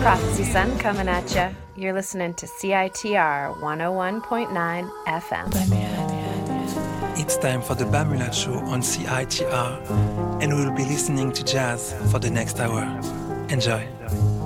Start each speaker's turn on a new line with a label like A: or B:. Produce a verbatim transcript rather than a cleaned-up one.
A: Prophecy Sun coming at ya. You're listening to C I T R one oh one point nine F M.
B: It's time for the Bamulat Show on C I T R, and we'll be listening to jazz for the next hour. Enjoy.